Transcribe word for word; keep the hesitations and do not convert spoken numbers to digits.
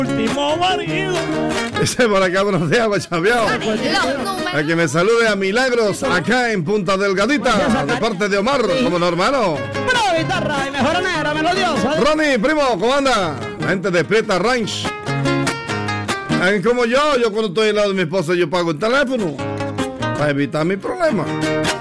último marido. Dice por acá, buenos días, guachapeado. A que me salude a Milagros acá en Punta Delgadita, de parte de Omar, como no, hermano. Bravo, guitarra y mejornera, melodiosa. Ronnie, primo, ¿cómo anda? La gente de Prieta Ranch. Como yo, yo cuando estoy al lado de mi esposa, yo pago el teléfono para evitar mi problema.